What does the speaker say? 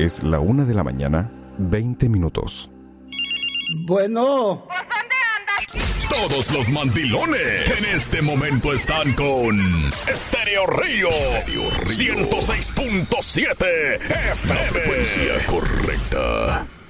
Es la 1:20 a.m. Bueno. Todos los mandilones en este momento están con Estéreo Río 106.7 FM. La frecuencia correcta.